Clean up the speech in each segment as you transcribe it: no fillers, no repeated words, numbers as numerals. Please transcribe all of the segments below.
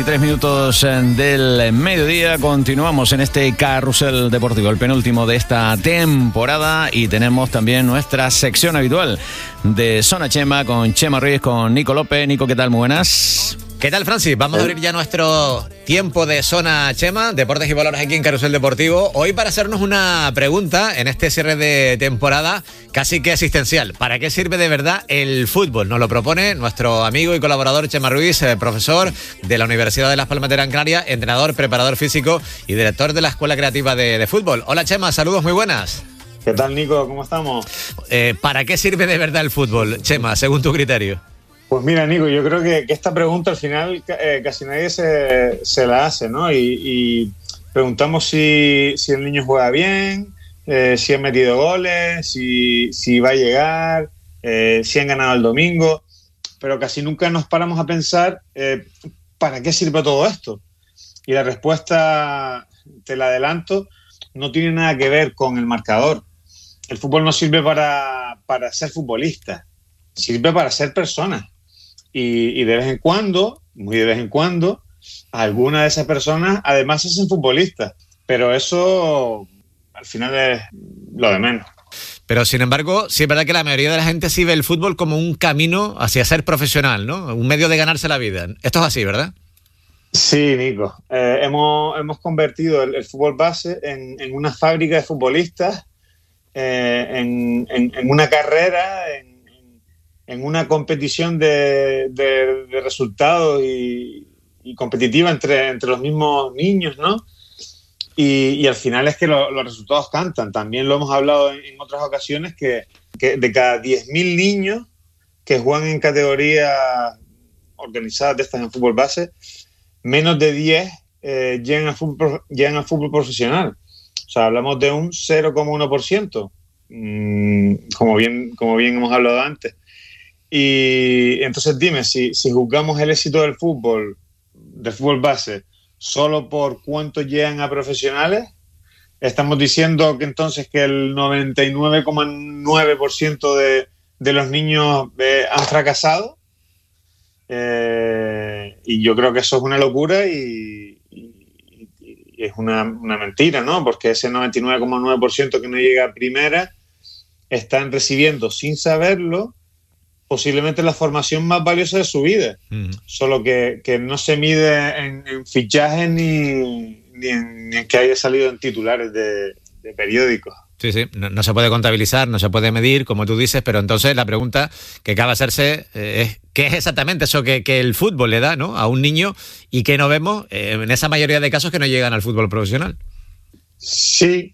3 minutos del mediodía, continuamos en este carrusel deportivo, el penúltimo de esta temporada, y tenemos también nuestra sección habitual de Zona Chema con Chema Ruiz, con Nico López. Nico, ¿qué tal? Muy buenas. ¿Qué tal, Francis? Vamos a abrir ya nuestro tiempo de Zona Chema, deportes y valores aquí en Carrusel Deportivo. Hoy para hacernos una pregunta en este cierre de temporada casi que existencial. ¿Para qué sirve de verdad el fútbol? Nos lo propone nuestro amigo y colaborador Chema Ruiz, profesor de la Universidad de Las Palmas de Gran Canaria, entrenador, preparador físico y director de la Escuela Creativa de Fútbol. Hola, Chema, saludos, muy buenas. ¿Qué tal, Nico? ¿Cómo estamos? ¿Para qué sirve de verdad el fútbol, Chema, según tu criterio? Pues mira, Nico, yo creo que esta pregunta al final casi nadie se la hace, ¿no? Y preguntamos si el niño juega bien, si ha metido goles, si va a llegar, si han ganado el domingo, pero casi nunca nos paramos a pensar ¿para qué sirve todo esto? Y la respuesta, te la adelanto, no tiene nada que ver con el marcador. El fútbol no sirve para ser futbolista, sirve para ser personas. Y de vez en cuando, muy de vez en cuando, algunas de esas personas además se hacen futbolistas. Pero eso al final es lo de menos. Pero sin embargo, sí es verdad que la mayoría de la gente sí ve el fútbol como un camino hacia ser profesional, ¿no? Un medio de ganarse la vida. Esto es así, ¿verdad? Sí, Nico. Hemos convertido el fútbol base en una fábrica de futbolistas, en una carrera, en una competición de resultados y competitiva entre los mismos niños, ¿no? Y al final es que los resultados cantan. También lo hemos hablado en otras ocasiones que de cada 10.000 niños que juegan en categorías organizadas de estas en fútbol base, menos de 10 llegan al fútbol profesional. O sea, hablamos de un 0,1%, como bien hemos hablado antes. Y entonces dime, si juzgamos el éxito del fútbol base, solo por cuántos llegan a profesionales, estamos diciendo que entonces que el 99,9% de los niños han fracasado. Y yo creo que eso es una locura y es una mentira, ¿no? Porque ese 99,9% que no llega a primera están recibiendo, sin saberlo, posiblemente la formación más valiosa de su vida. Solo que no se mide en fichajes ni en que haya salido en titulares de periódicos. Sí, no se puede contabilizar, no se puede medir, como tú dices, pero entonces la pregunta que cabe hacerse es ¿qué es exactamente eso que el fútbol le da, ¿no?, a un niño y que no vemos en esa mayoría de casos que no llegan al fútbol profesional? Sí,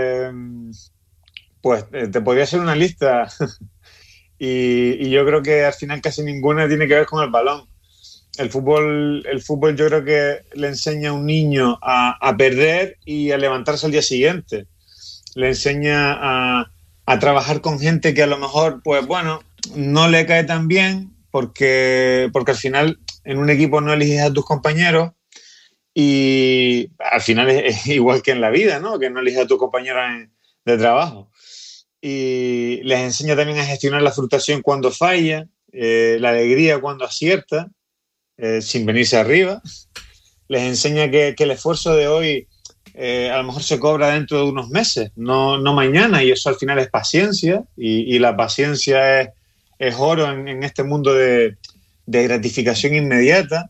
pues te podría hacer una lista y yo creo que al final casi ninguna tiene que ver con el balón. El fútbol yo creo que le enseña a un niño a perder y a levantarse al día siguiente. Le enseña a trabajar con gente que a lo mejor, pues bueno, no le cae tan bien porque al final en un equipo no eliges a tus compañeros y al final es igual que en la vida, ¿no? Que no eliges a tus compañeros de trabajo. Y les enseña también a gestionar la frustración cuando falla, la alegría cuando acierta, sin venirse arriba. Les enseña que el esfuerzo de hoy a lo mejor se cobra dentro de unos meses, no mañana, y eso al final es paciencia, y la paciencia es oro en este mundo de gratificación inmediata.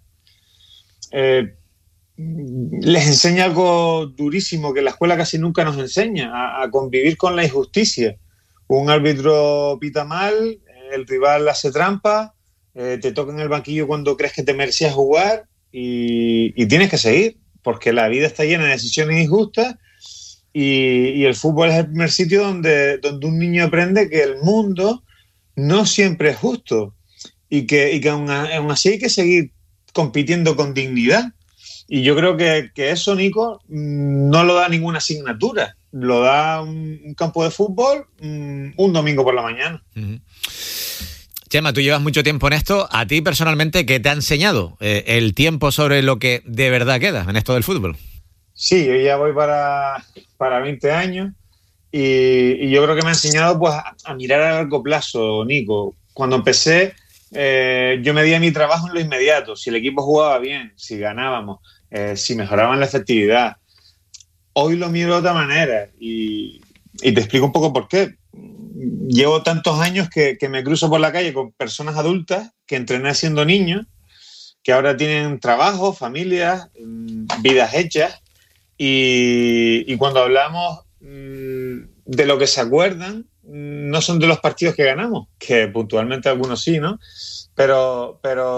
Les enseña algo durísimo que la escuela casi nunca nos enseña, a convivir con la injusticia. Un árbitro pita mal, el rival hace trampa, te toca en el banquillo cuando crees que te merecías jugar y tienes que seguir, porque la vida está llena de decisiones injustas y el fútbol es el primer sitio donde un niño aprende que el mundo no siempre es justo y que aún así hay que seguir compitiendo con dignidad. Y yo creo que eso, Nico, no lo da ninguna asignatura. Lo da un campo de fútbol un domingo por la mañana. Uh-huh. Chema, tú llevas mucho tiempo en esto. ¿A ti personalmente qué te ha enseñado el tiempo sobre lo que de verdad queda en esto del fútbol? Sí, yo ya voy para 20 años y yo creo que me ha enseñado pues a mirar a largo plazo, Nico. Cuando empecé yo medía mi trabajo en lo inmediato, si el equipo jugaba bien, si ganábamos, si mejoraban la efectividad. Hoy lo miro de otra manera y te explico un poco por qué. Llevo tantos años que me cruzo por la calle con personas adultas que entrené siendo niños, que ahora tienen trabajo, familias, vidas hechas, y cuando hablamos de lo que se acuerdan, no son de los partidos que ganamos, que puntualmente algunos sí, ¿no? Pero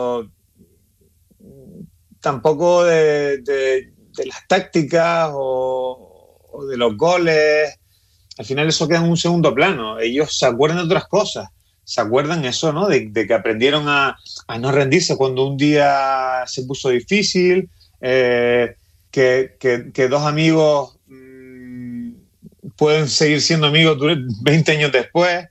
tampoco de las tácticas o de los goles. Al final eso queda en un segundo plano. Ellos se acuerdan de otras cosas. Se acuerdan eso, ¿no? De que aprendieron a no rendirse cuando un día se puso difícil, que dos amigos pueden seguir siendo amigos 20 años después,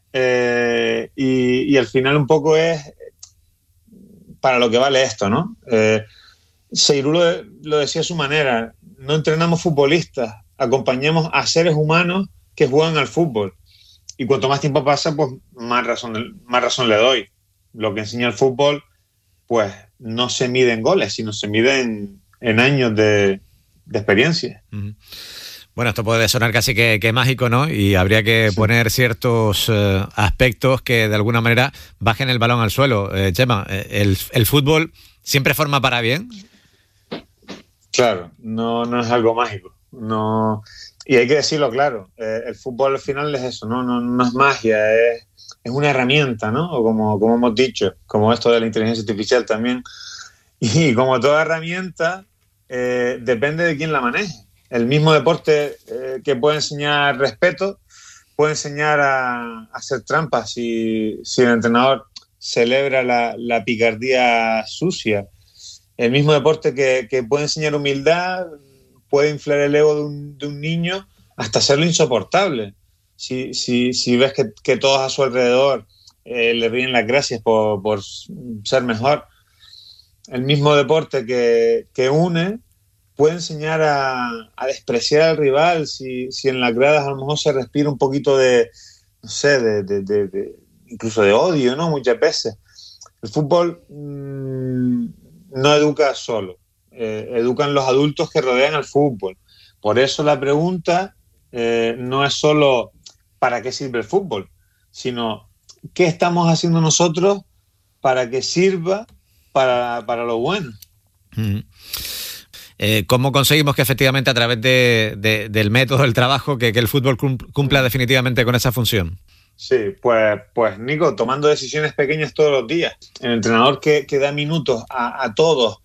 y al final un poco es para lo que vale esto, ¿no? Seirú lo decía a su manera: no entrenamos futbolistas, acompañamos a seres humanos que juegan al fútbol. Y cuanto más tiempo pasa, pues más razón le doy. Lo que enseña el fútbol, pues no se mide en goles, sino se mide en años de experiencia. Uh-huh. Bueno, esto puede sonar casi que mágico, ¿no? Y habría que poner ciertos aspectos que de alguna manera bajen el balón al suelo. Chema, ¿el fútbol siempre forma para bien? Claro, no es algo mágico. No. Y hay que decirlo claro, el fútbol al final es eso, no es magia, es una herramienta, ¿no? O como hemos dicho, como esto de la inteligencia artificial también. Y como toda herramienta, depende de quién la maneje. El mismo deporte que puede enseñar respeto, puede enseñar a hacer trampas si el entrenador celebra la picardía sucia. El mismo deporte que puede enseñar humildad, puede inflar el ego de un niño hasta hacerlo insoportable. Si ves que todos a su alrededor le ríen las gracias por ser mejor. El mismo deporte que une puede enseñar a despreciar al rival si en las gradas a lo mejor se respira un poquito de, no sé, incluso de odio, ¿no? Muchas veces. El fútbol no educa solo. Educan los adultos que rodean al fútbol. Por eso la pregunta no es solo ¿para qué sirve el fútbol?, sino ¿qué estamos haciendo nosotros para que sirva para lo bueno? ¿Cómo conseguimos que efectivamente a través del método del trabajo que el fútbol cumpla definitivamente con esa función? Sí, pues Nico, tomando decisiones pequeñas todos los días. El entrenador que da minutos a todos,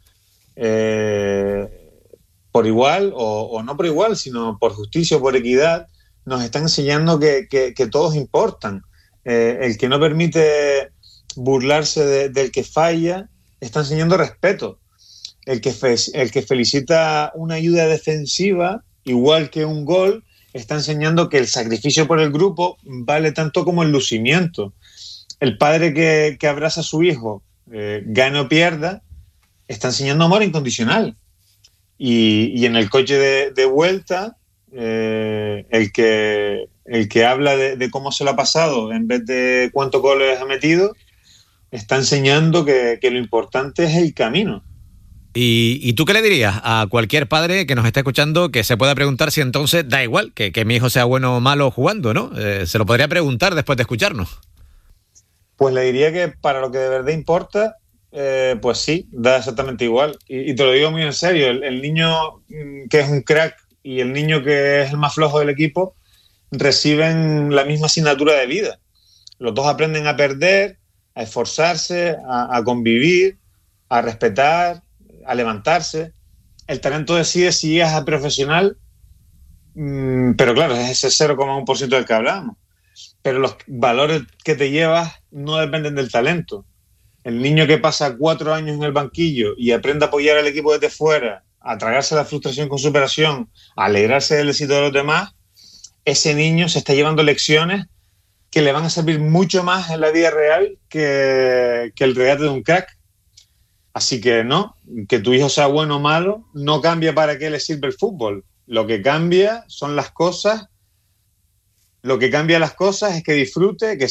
por igual o no por igual, sino por justicia o por equidad, nos está enseñando que todos importan. El que no permite burlarse del que falla está enseñando respeto. El que felicita una ayuda defensiva, igual que un gol, está enseñando que el sacrificio por el grupo vale tanto como el lucimiento. El padre que abraza a su hijo, gane o pierda, está enseñando amor incondicional. Y en el coche de vuelta, el que habla de cómo se lo ha pasado en vez de cuántos goles ha metido, está enseñando que lo importante es el camino. ¿Y tú qué le dirías a cualquier padre que nos esté escuchando que se pueda preguntar si entonces da igual que mi hijo sea bueno o malo jugando, ¿no? Se lo podría preguntar después de escucharnos. Pues le diría que para lo que de verdad importa, pues sí, da exactamente igual. Y te lo digo muy en serio, el niño que es un crack y el niño que es el más flojo del equipo reciben la misma asignatura de vida. Los dos aprenden a perder, a esforzarse, a convivir, a respetar, a levantarse. El talento decide si llegas a profesional, pero claro, es ese 0,1% del que hablábamos. Pero los valores que te llevas no dependen del talento. El niño que pasa 4 años en el banquillo y aprende a apoyar al equipo desde fuera, a tragarse la frustración con superación, a alegrarse del éxito de los demás, ese niño se está llevando lecciones que le van a servir mucho más en la vida real que el regate de un crack. Así que no, que tu hijo sea bueno o malo no cambia para qué le sirve el fútbol. Lo que cambia son las cosas. Lo que cambia las cosas es que disfrute,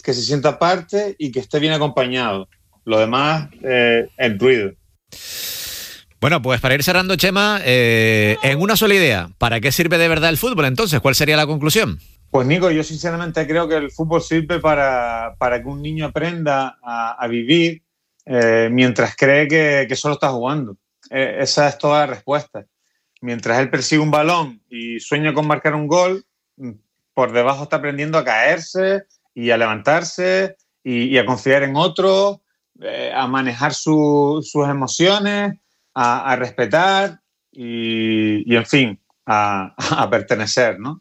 que se sienta parte y que esté bien acompañado. Lo demás, el ruido. Bueno, pues para ir cerrando, Chema, en una sola idea, ¿para qué sirve de verdad el fútbol entonces? ¿Cuál sería la conclusión? Pues Nico, yo sinceramente creo que el fútbol sirve para que un niño aprenda a vivir mientras cree que solo está jugando. Esa es toda la respuesta. Mientras él persigue un balón y sueña con marcar un gol, por debajo está aprendiendo a caerse y a levantarse y a confiar en otros, a manejar sus emociones, a respetar y en fin, a pertenecer, ¿no?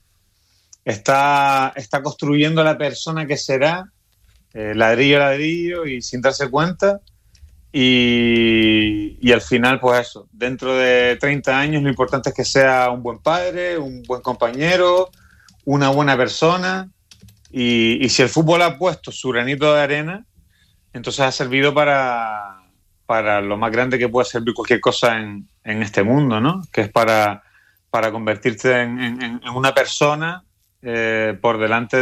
Está construyendo la persona que será, ladrillo a ladrillo y sin darse cuenta. Y al final, pues eso, dentro de 30 años lo importante es que sea un buen padre, un buen compañero, una buena persona. Y si el fútbol ha puesto su granito de arena, entonces ha servido para lo más grande que puede servir cualquier cosa en este mundo, ¿no? Que es para convertirte en una persona por delante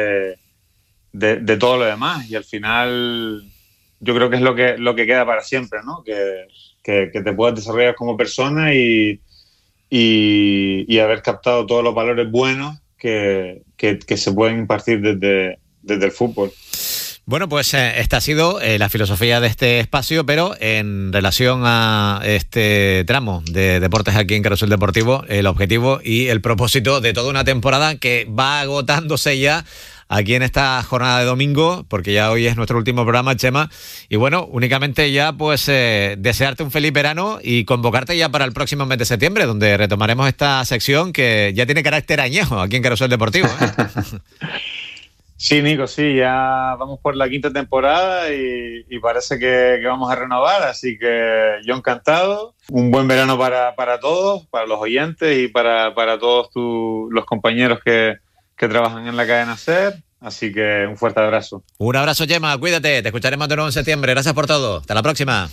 de todo lo demás. Y al final yo creo que es lo que queda para siempre, ¿no? Que te puedas desarrollar como persona y haber captado todos los valores buenos que se pueden impartir desde el fútbol. Bueno, pues esta ha sido la filosofía de este espacio, pero en relación a este tramo de deportes aquí en Carrusel Deportivo, el objetivo y el propósito de toda una temporada que va agotándose ya aquí en esta jornada de domingo, porque ya hoy es nuestro último programa, Chema, y bueno, únicamente ya pues desearte un feliz verano y convocarte ya para el próximo mes de septiembre, donde retomaremos esta sección que ya tiene carácter añejo aquí en Carrusel Deportivo, ¿eh? Sí, Nico, sí, ya vamos por la 5ª temporada y parece que vamos a renovar, así que yo encantado. Un buen verano para todos, para los oyentes y para todos los compañeros que trabajan en la cadena SER, así que un fuerte abrazo. Un abrazo, Chema, cuídate, te escucharemos de nuevo en septiembre. Gracias por todo, hasta la próxima.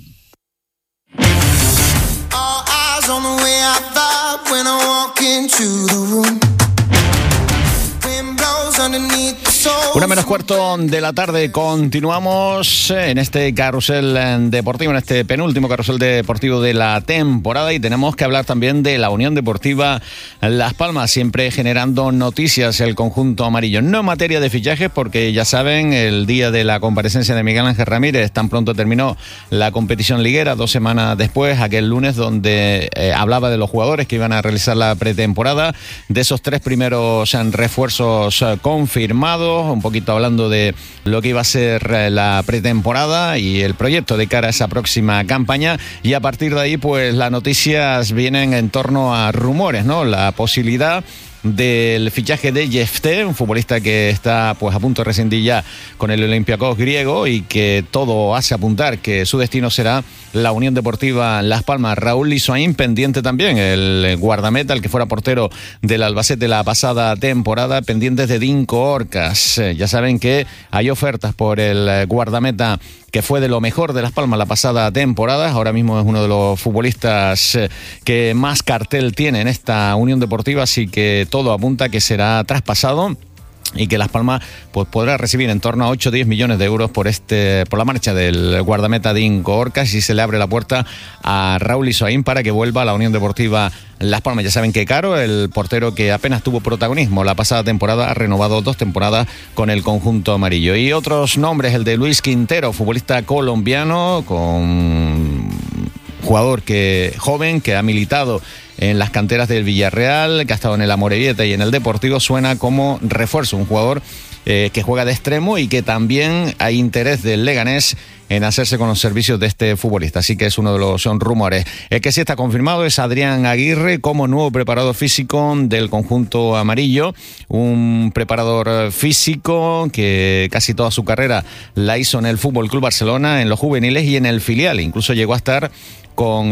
Una menos cuarto de la tarde, continuamos en este carrusel deportivo, en este penúltimo carrusel deportivo de la temporada, y tenemos que hablar también de la Unión Deportiva Las Palmas, siempre generando noticias el conjunto amarillo. No en materia de fichajes, porque ya saben, el día de la comparecencia de Miguel Ángel Ramírez, tan pronto terminó la competición liguera, 2 semanas después, aquel lunes, donde hablaba de los jugadores que iban a realizar la pretemporada, de esos 3 primeros refuerzos confirmados, un poquito hablando de lo que iba a ser la pretemporada y el proyecto de cara a esa próxima campaña, y a partir de ahí pues las noticias vienen en torno a rumores, ¿no? La posibilidad del fichaje de Yefté, un futbolista que está pues a punto de rescindir ya con el Olympiacos griego y que todo hace apuntar que su destino será la Unión Deportiva Las Palmas. Raúl Lisuain, pendiente también, el guardameta, el que fuera portero del Albacete la pasada temporada, pendientes de Dinko Orcas. Ya saben que hay ofertas por el guardameta que fue de lo mejor de Las Palmas la pasada temporada. Ahora mismo es uno de los futbolistas que más cartel tiene en esta Unión Deportiva, así que todo apunta a que será traspasado y que Las Palmas pues podrá recibir en torno a 8 o 10 millones de euros por la marcha del guardameta Dinko Orcas, y se le abre la puerta a Raúl Lisuain para que vuelva a la Unión Deportiva Las Palmas. Ya saben que Caro, el portero que apenas tuvo protagonismo la pasada temporada, ha renovado 2 temporadas con el conjunto amarillo. Y otros nombres, el de Luis Quintero, futbolista colombiano, con jugador joven que ha militado en las canteras del Villarreal, que ha estado en el Amorebieta y en el Deportivo, suena como refuerzo, un jugador que juega de extremo y que también hay interés del Leganés en hacerse con los servicios de este futbolista, así que es uno de los rumores. El que sí está confirmado es Adrián Aguirre como nuevo preparador físico del conjunto amarillo, un preparador físico que casi toda su carrera la hizo en el FC Barcelona, en los juveniles y en el filial, incluso llegó a estar con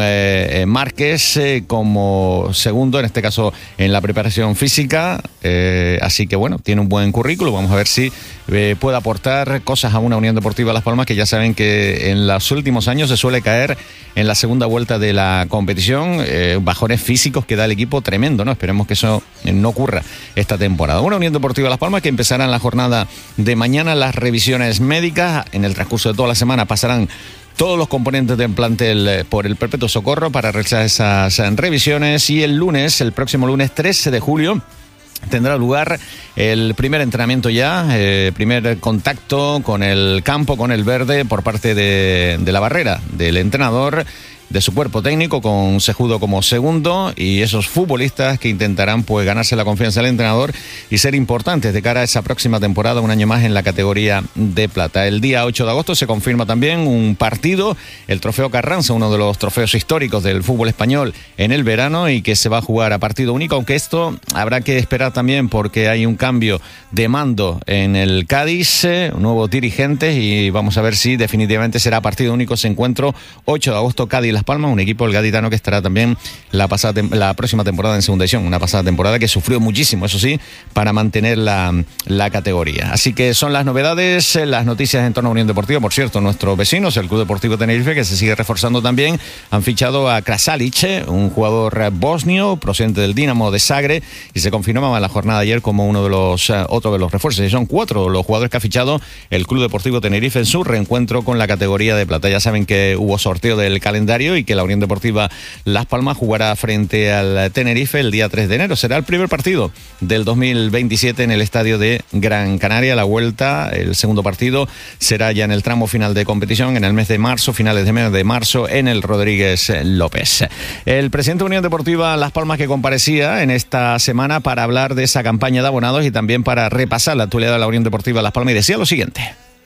Márquez como segundo, en este caso en la preparación física, así que bueno, tiene un buen currículo. Vamos a ver si puede aportar cosas a una Unión Deportiva Las Palmas, que ya saben que en los últimos años se suele caer en la segunda vuelta de la competición, bajones físicos que da el equipo tremendo, ¿no? Esperemos que eso no ocurra esta temporada. Una Unión Deportiva Las Palmas que empezará en la jornada de mañana las revisiones médicas. En el transcurso de toda la semana pasarán todos los componentes del plantel por el Perpetuo Socorro para realizar esas revisiones, y el próximo lunes 13 de julio, tendrá lugar el primer entrenamiento ya, primer contacto con el campo, con el verde, por parte de la Barrera, del entrenador, de su cuerpo técnico, con Cejudo como segundo, y esos futbolistas que intentarán pues ganarse la confianza del entrenador y ser importantes de cara a esa próxima temporada, un año más en la categoría de plata. El día 8 de agosto se confirma también un partido, el Trofeo Carranza, uno de los trofeos históricos del fútbol español en el verano, y que se va a jugar a partido único, aunque esto habrá que esperar también porque hay un cambio de mando en el Cádiz, nuevos dirigentes, y vamos a ver si definitivamente será partido único ese encuentro 8 de agosto, Cádiz Las Palmas, un equipo, el gaditano, que estará también la próxima temporada en segunda división, una pasada temporada que sufrió muchísimo, eso sí, para mantener la categoría. Así que son las novedades, las noticias en torno a Unión Deportiva. Por cierto, nuestros vecinos, el Club Deportivo Tenerife, que se sigue reforzando también, han fichado a Krasalic, un jugador bosnio procedente del Dinamo de Zagreb, y se confirmaba en la jornada de ayer como uno de los otro de los refuerzos. Y son 4 los jugadores que ha fichado el Club Deportivo Tenerife en su reencuentro con la categoría de plata. Ya saben que hubo sorteo del calendario y que la Unión Deportiva Las Palmas jugará frente al Tenerife el día 3 de enero. Será el primer partido del 2027 en el estadio de Gran Canaria. La vuelta, el segundo partido, será ya en el tramo final de competición en el mes de marzo, finales de mes de marzo, en el Rodríguez López. El presidente de Unión Deportiva Las Palmas, que comparecía en esta semana para hablar de esa campaña de abonados y también para repasar la actualidad de la Unión Deportiva Las Palmas, y decía lo siguiente.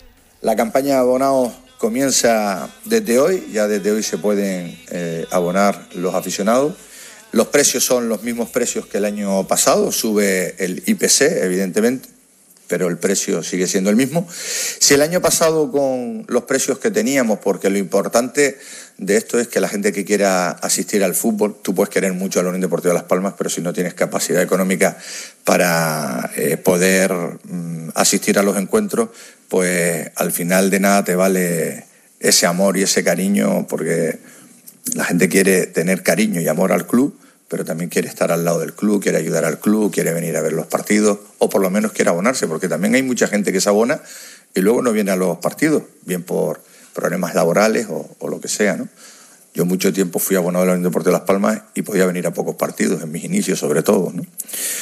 La campaña de abonados comienza desde hoy, ya desde hoy se pueden abonar los aficionados. Los precios son los mismos precios que el año pasado, sube el IPC, evidentemente, pero el precio sigue siendo el mismo. Si el año pasado con los precios que teníamos, porque lo importante de esto es que la gente que quiera asistir al fútbol, tú puedes querer mucho a la Unión Deportiva Las Palmas, pero si no tienes capacidad económica para poder asistir a los encuentros, pues al final de nada te vale ese amor y ese cariño, porque la gente quiere tener cariño y amor al club, pero también quiere estar al lado del club, quiere ayudar al club, quiere venir a ver los partidos, o por lo menos quiere abonarse, porque también hay mucha gente que se abona y luego no viene a los partidos, bien por problemas laborales o lo que sea, ¿no? Yo mucho tiempo fui abonado a la Unión Deportiva Las Palmas y podía venir a pocos partidos, en mis inicios sobre todo, ¿no?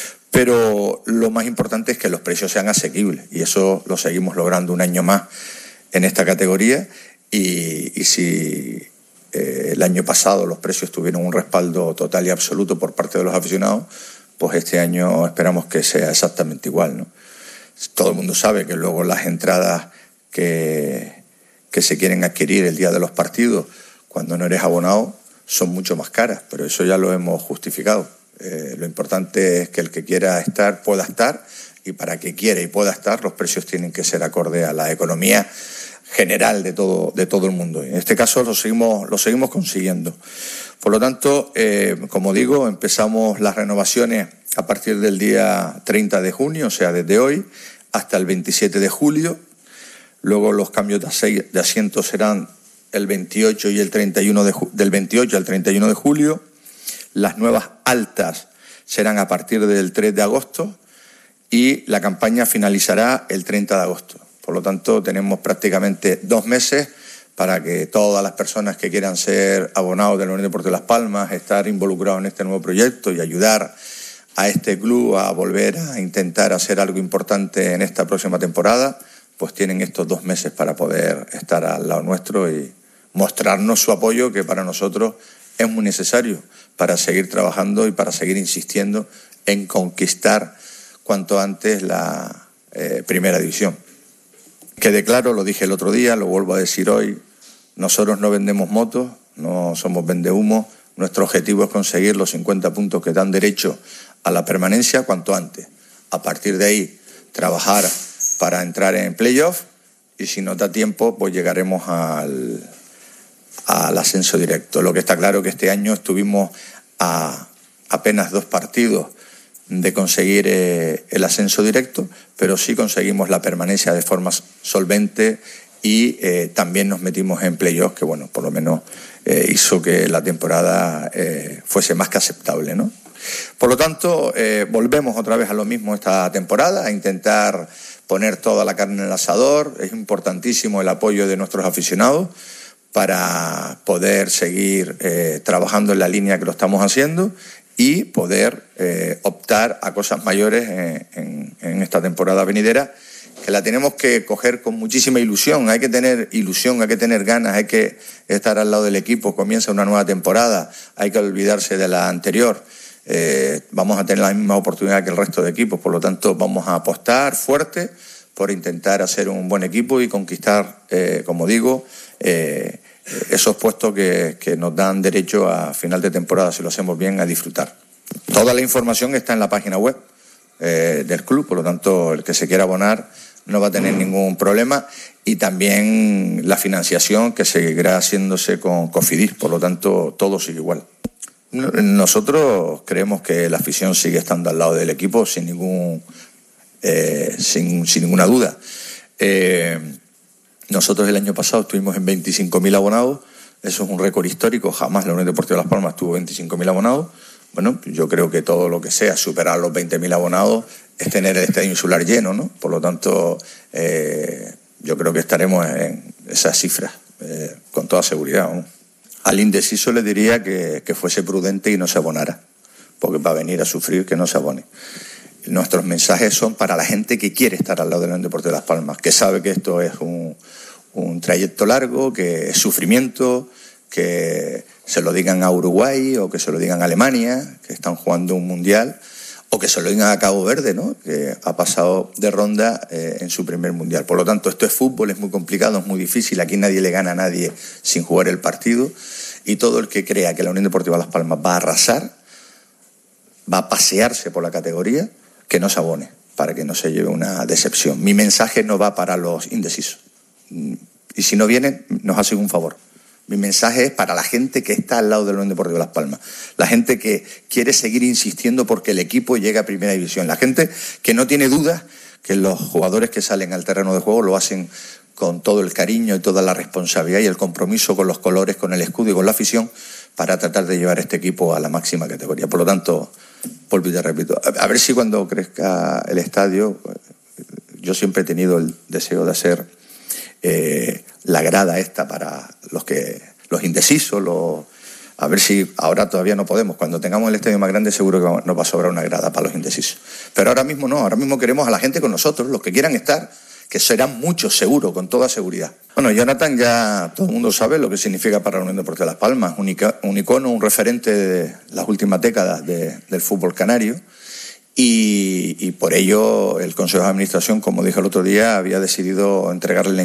Pero lo más importante es que los precios sean asequibles, y eso lo seguimos logrando un año más en esta categoría, y si el año pasado los precios tuvieron un respaldo total y absoluto por parte de los aficionados, pues este año esperamos que sea exactamente igual, ¿no? Todo el mundo sabe que luego las entradas que se quieren adquirir el día de los partidos, cuando no eres abonado, son mucho más caras, pero eso ya lo hemos justificado. Lo importante es que el que quiera estar pueda estar, y para que quiera y pueda estar, los precios tienen que ser acorde a la economía general de todo el mundo. En este caso lo seguimos consiguiendo. Por lo tanto, como digo, empezamos las renovaciones a partir del día 30 de junio, o sea, desde hoy hasta el 27 de julio. Luego los cambios de asientos serán el 28 y el 31 del 28 al 31 de julio. Las nuevas altas serán a partir del 3 de agosto y la campaña finalizará el 30 de agosto. Por lo tanto, tenemos prácticamente 2 meses para que todas las personas que quieran ser abonados de la Unión Deportiva Las Palmas, estar involucrados en este nuevo proyecto y ayudar a este club a volver a intentar hacer algo importante en esta próxima temporada, pues tienen estos 2 meses para poder estar al lado nuestro y mostrarnos su apoyo, que para nosotros es muy necesario para seguir trabajando y para seguir insistiendo en conquistar cuanto antes la primera división. Quede claro, lo dije el otro día, lo vuelvo a decir hoy, nosotros no vendemos motos, no somos vendehumo, nuestro objetivo es conseguir los 50 puntos que dan derecho a la permanencia cuanto antes. A partir de ahí, trabajar para entrar en playoff, y si nos da tiempo, pues llegaremos al al ascenso directo. Lo que está claro que este año estuvimos a apenas 2 partidos de conseguir el ascenso directo, pero sí conseguimos la permanencia de forma solvente y también nos metimos en playoffs, que bueno, por lo menos hizo que la temporada fuese más que aceptable, ¿no? Por lo tanto, volvemos otra vez a lo mismo esta temporada, a intentar poner toda la carne en el asador. Es importantísimo el apoyo de nuestros aficionados para poder seguir trabajando en la línea que lo estamos haciendo y poder optar a cosas mayores en esta temporada venidera, que la tenemos que coger con muchísima ilusión. Hay que tener ilusión, hay que tener ganas, hay que estar al lado del equipo. Comienza una nueva temporada, hay que olvidarse de la anterior. Vamos a tener la misma oportunidad que el resto de equipos, por lo tanto vamos a apostar fuerte por intentar hacer un buen equipo y conquistar, como digo, esos puestos que nos dan derecho a final de temporada, si lo hacemos bien, a disfrutar. Toda la información está en la página web del club, por lo tanto el que se quiera abonar no va a tener ningún problema, y también la financiación que seguirá haciéndose con Cofidis, por lo tanto todo sigue igual. Nosotros creemos que la afición sigue estando al lado del equipo sin ninguna duda. Nosotros el año pasado estuvimos en 25.000 abonados, eso es un récord histórico, jamás la Unión Deportiva Las Palmas tuvo 25.000 abonados. Bueno, yo creo que todo lo que sea superar los 20.000 abonados es tener el estadio insular lleno, ¿no? Por lo tanto, yo creo que estaremos en esas cifras, con toda seguridad, ¿no? Al indeciso le diría que fuese prudente y no se abonara, porque va a venir a sufrir, que no se abone. Nuestros mensajes son para la gente que quiere estar al lado de la Unión Deportiva Las Palmas, que sabe que esto es un trayecto largo, que es sufrimiento, que se lo digan a Uruguay o que se lo digan a Alemania, que están jugando un mundial, o que se lo digan a Cabo Verde, ¿no?, que ha pasado de ronda en su primer mundial. Por lo tanto, esto es fútbol, es muy complicado, es muy difícil, aquí nadie le gana a nadie sin jugar el partido, y todo el que crea que la Unión Deportiva Las Palmas va a arrasar, va a pasearse por la categoría, que no se abone, para que no se lleve una decepción. Mi mensaje no va para los indecisos, y si no vienen, nos hacen un favor. Mi mensaje es para la gente que está al lado de la Unión Deportiva Las Palmas, la gente que quiere seguir insistiendo porque el equipo llegue a Primera División, la gente que no tiene dudas que los jugadores que salen al terreno de juego lo hacen con todo el cariño y toda la responsabilidad y el compromiso con los colores, con el escudo y con la afición para tratar de llevar este equipo a la máxima categoría. Por lo tanto, vuelvo y te repito, a ver si cuando crezca el estadio, yo siempre he tenido el deseo de hacer la grada esta para los indecisos, a ver si ahora todavía no podemos. Cuando tengamos el estadio más grande seguro que nos va a sobrar una grada para los indecisos. Pero ahora mismo no, ahora mismo queremos a la gente con nosotros, los que quieran estar, que serán muchos seguro, con toda seguridad. Bueno, Jonathan ya todo el mundo sabe lo que significa para la Unión Deportiva Las Palmas, un icono, un referente de las últimas décadas del fútbol canario. Y por ello el Consejo de Administración, como dije el otro día, había decidido entregarle